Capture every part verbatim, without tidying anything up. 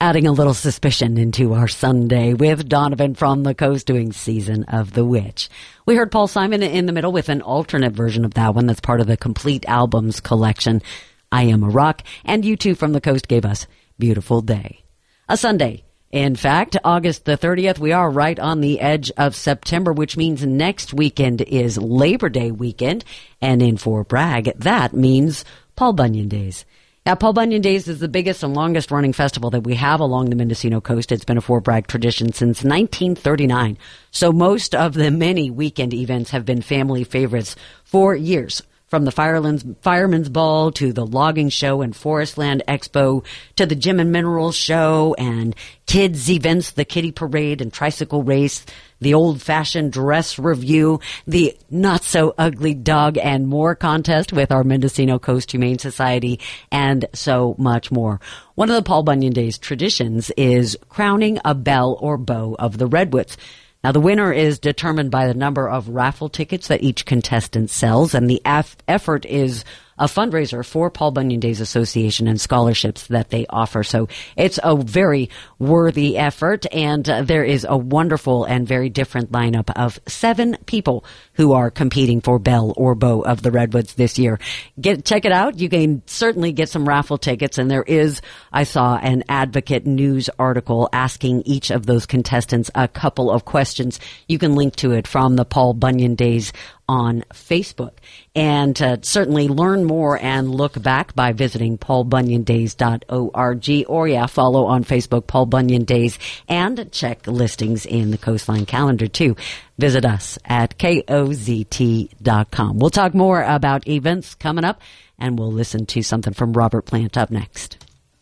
adding a little suspicion into our Sunday with Donovan from the Coast doing Season of the Witch. We heard Paul Simon in the middle with an alternate version of that one that's part of the Complete Albums collection, I Am a Rock, and U two from the Coast gave us Beautiful Day. A Sunday. In fact, August the thirtieth, we are right on the edge of September, which means next weekend is Labor Day weekend. And in Fort Bragg, that means Paul Bunyan Days. Now, Paul Bunyan Days is the biggest and longest running festival that we have along the Mendocino coast. It's been a Fort Bragg tradition since nineteen thirty-nine. So most of the many weekend events have been family favorites for years. From the Firelands, Fireman's Ball to the Logging Show and Forestland Expo to the Gem and Minerals Show and kids events, the Kitty Parade and Tricycle Race, the Old-Fashioned Dress Review, the Not-So-Ugly Dog and More contest with our Mendocino Coast Humane Society, and so much more. One of the Paul Bunyan Days traditions is crowning a belle or beau of the Redwoods. Now, the winner is determined by the number of raffle tickets that each contestant sells, and the af- effort is a fundraiser for Paul Bunyan Days Association and scholarships that they offer. So it's a very worthy effort, and uh, there is a wonderful and very different lineup of seven people who are competing for Belle or Beau of the Redwoods this year. Get check it out. You can certainly get some raffle tickets, and there is, I saw an Advocate News article asking each of those contestants a couple of questions. You can link to it from the Paul Bunyan Days on Facebook, and uh, certainly learn more and look back by visiting paul bunyan days dot org, or yeah, follow on Facebook Paul Bunyan Days, and check listings in the Coastline calendar too. Visit us at K O Z T dot com. We'll talk more about events coming up, and we'll listen to something from Robert Plant up next.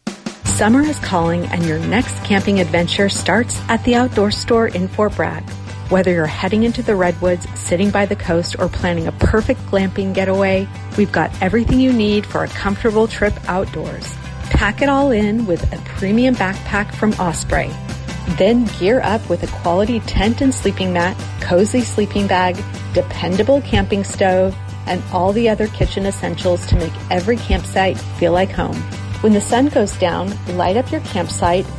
Summer is calling, and your next camping adventure starts at the Outdoor Store in Fort Bragg. Whether you're heading into the Redwoods, sitting by the coast, or planning a perfect glamping getaway, we've got everything you need for a comfortable trip outdoors. Pack it all in with a premium backpack from Osprey. Then gear up with a quality tent and sleeping mat, cozy sleeping bag, dependable camping stove, and all the other kitchen essentials to make every campsite feel like home. When the sun goes down, light up your campsite